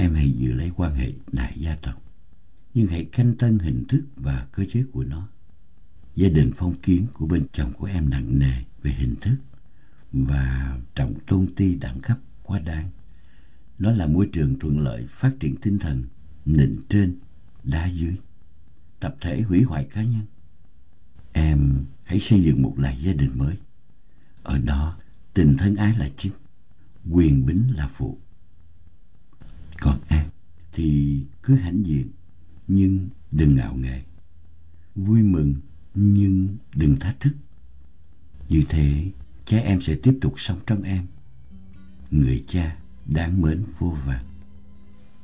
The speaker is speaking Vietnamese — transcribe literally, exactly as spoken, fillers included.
Em hãy giữ lấy quan hệ đại gia tộc, nhưng hãy canh tân hình thức và cơ chế của nó. Gia đình phong kiến của bên chồng của em nặng nề về hình thức và trọng tôn ti đẳng cấp quá đáng. Nó là môi trường thuận lợi phát triển tinh thần, nịnh trên, đá dưới, tập thể hủy hoại cá nhân. Em hãy xây dựng một lại gia đình mới. Ở đó, tình thân ái là chính, quyền bính là phụ. Còn em thì cứ hãnh diện, nhưng đừng ngạo nghễ. Vui mừng, nhưng đừng thách thức. Như thế, cha em sẽ tiếp tục sống trong em, người cha đáng mến vô vàn.